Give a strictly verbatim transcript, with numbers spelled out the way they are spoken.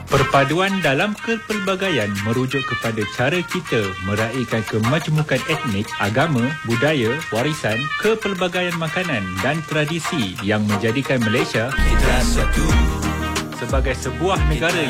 Perpaduan dalam kepelbagaian merujuk kepada cara kita meraihkan kemajmukan etnik, agama, budaya, warisan, kepelbagaian makanan dan tradisi yang menjadikan Malaysia sebagai sebuah negara